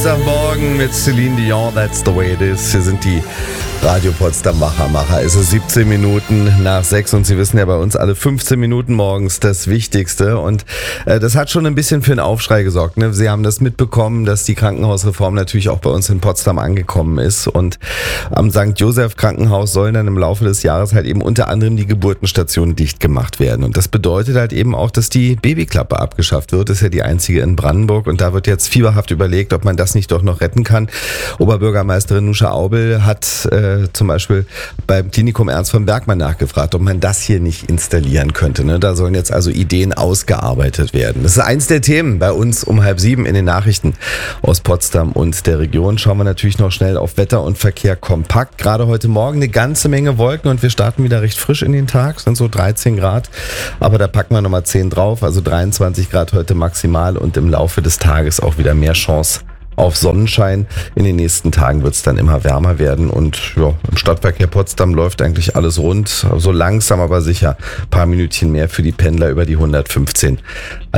Samstagmorgen mit Celine Dion, that's the way it is. Hier sind die Radio Potsdam Macher. Es ist 17 Minuten nach 6 und Sie wissen ja bei uns alle 15 Minuten morgens das Wichtigste. Und das hat schon ein bisschen für einen Aufschrei gesorgt. Ne? Sie haben das mitbekommen, dass die Krankenhausreform natürlich auch bei uns in Potsdam angekommen ist. Und am St. Joseph Krankenhaus sollen dann im Laufe des Jahres halt eben unter anderem die Geburtenstationen dicht gemacht werden. Und das bedeutet halt eben auch, dass die Babyklappe abgeschafft wird. Das ist ja die einzige in Brandenburg. Und da wird jetzt fieberhaft überlegt, ob man das nicht doch noch retten kann. Oberbürgermeisterin Nuscha Aubel hat zum Beispiel beim Klinikum Ernst von Bergmann nachgefragt, ob man das hier nicht installieren könnte. Ne? Da sollen jetzt also Ideen ausgearbeitet werden. Das ist eins der Themen bei uns um 6:30 in den Nachrichten aus Potsdam und der Region. Schauen wir natürlich noch schnell auf Wetter und Verkehr kompakt. Gerade heute Morgen eine ganze Menge Wolken und wir starten wieder recht frisch in den Tag. Es sind so 13 Grad, aber da packen wir nochmal 10 drauf. Also 23 Grad heute maximal und im Laufe des Tages auch wieder mehr Chance auf Sonnenschein. In den nächsten Tagen wird es dann immer wärmer werden und ja, im Stadtverkehr Potsdam läuft eigentlich alles rund. So langsam, aber sicher. Ein paar Minütchen mehr für die Pendler über die 115 an